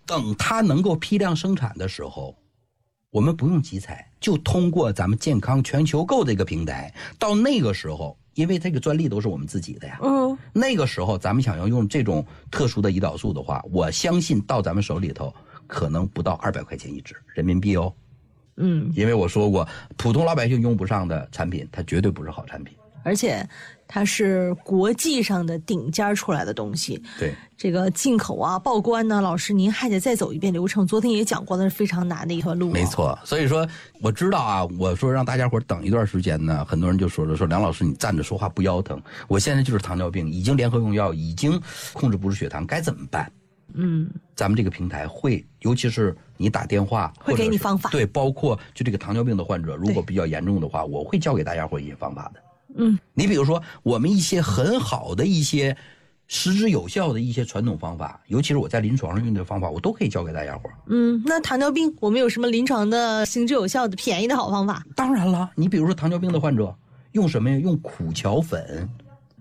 等它能够批量生产的时候，我们不用集采，就通过咱们健康全球购这个平台，到那个时候，因为这个专利都是我们自己的呀，那个时候咱们想要用这种特殊的胰岛素的话，我相信到咱们手里头可能不到200块钱一支人民币哦。因为我说过，普通老百姓用不上的产品，它绝对不是好产品。 而且它是国际上的顶尖出来的东西。 对， 这个进口啊、报关呢，老师您还得再走一遍流程。昨天也讲过，那是非常难的一段路。 没错，所以说我知道啊，我说让大家伙等一段时间呢，很多人就说了，说梁老师你站着说话不腰疼。我现在就是糖尿病，已经联合用药，已经控制不住血糖，该怎么办？咱们这个平台会，尤其是你打电话会给你方法。 对，包括就这个糖尿病的患者，如果比较严重的话，我会教给大家伙一些方法的。你比如说我们一些很好的一些实质有效的一些传统方法，尤其是我在临床上用的方法，我都可以教给大家伙。 那糖尿病我们有什么临床的行之有效的便宜的好方法？ 当然了，你比如说糖尿病的患者用什么呀？用苦荞粉，